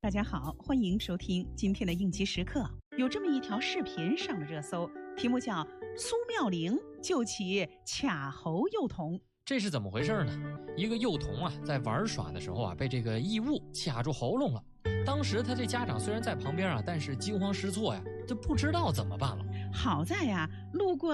大家好，欢迎收听今天的应急时刻。有这么一条视频上了热搜，题目叫苏妙玲救起卡喉幼童。 这是怎么回事呢？一个幼童在玩耍的时候被这个异物卡住喉咙了。当时他这家长虽然在旁边但是惊慌失措就不知道怎么办了。 好在路过